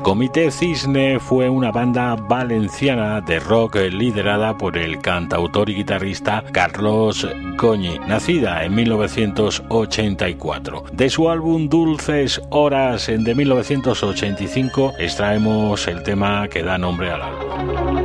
Comité Cisne fue una banda valenciana de rock liderada por el cantautor y guitarrista Carlos Goñi, nacida en 1984. De su álbum Dulces Horas de 1985 extraemos el tema que da nombre al álbum.